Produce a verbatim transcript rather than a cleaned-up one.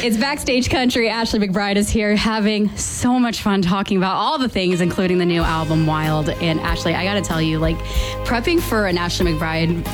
It's Backstage Country. Ashley McBryde is here having so much fun talking about all the things, including the new album, Wild. And Ashley, I got to tell you, like, prepping for an Ashley McBryde